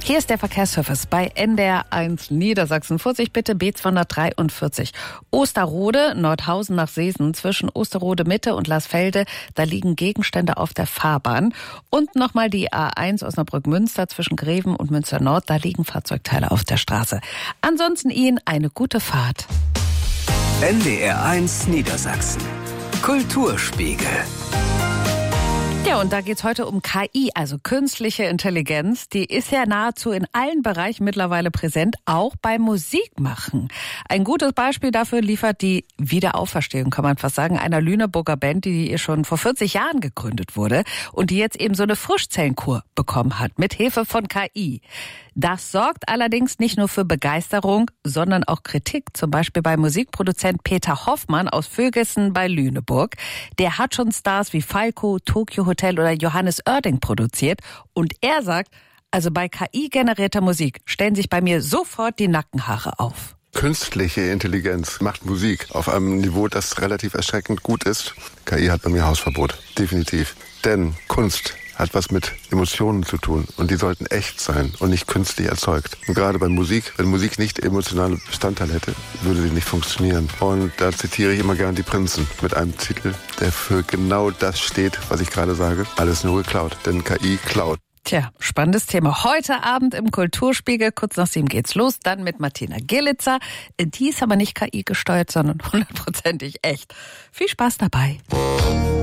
Hier ist der Verkehrsservice bei NDR 1 Niedersachsen. Vorsicht bitte, B243. Osterrode, Nordhausen nach Seesen, zwischen Osterrode Mitte und Lasfelde, da liegen Gegenstände auf der Fahrbahn. Und nochmal die A1 Osnabrück-Münster zwischen Greven und Münster Nord, da liegen Fahrzeugteile auf der Straße. Ansonsten Ihnen eine gute Fahrt. NDR 1 Niedersachsen. Kulturspiegel. Ja, und da geht's heute um KI, also künstliche Intelligenz. Die ist ja nahezu in allen Bereichen mittlerweile präsent, auch beim Musikmachen. Ein gutes Beispiel dafür liefert die Wiederauferstehung, kann man fast sagen, einer Lüneburger Band, die schon vor 40 Jahren gegründet wurde und die jetzt eben so eine Frischzellenkur bekommen hat, mit Hilfe von KI. Das sorgt allerdings nicht nur für Begeisterung, sondern auch Kritik. Zum Beispiel bei Musikproduzent Peter Hoffmann aus Vögessen bei Lüneburg. Der hat schon Stars wie Falco, Tokyo Hotel oder Johannes Oerding produziert. Und er sagt, also bei KI-generierter Musik stellen sich bei mir sofort die Nackenhaare auf. Künstliche Intelligenz macht Musik auf einem Niveau, das relativ erschreckend gut ist. KI hat bei mir Hausverbot, definitiv. Denn Kunst hat was mit Emotionen zu tun und die sollten echt sein und nicht künstlich erzeugt. Und gerade bei Musik, wenn Musik nicht emotionale Bestandteile hätte, würde sie nicht funktionieren. Und da zitiere ich immer gern die Prinzen mit einem Titel, der für genau das steht, was ich gerade sage. Alles nur geklaut, denn KI klaut. Tja, spannendes Thema. Heute Abend im Kulturspiegel, kurz nach 7 geht's los, dann mit Martina Gillitzer. Die ist aber nicht KI gesteuert, sondern 100%ig echt. Viel Spaß dabei.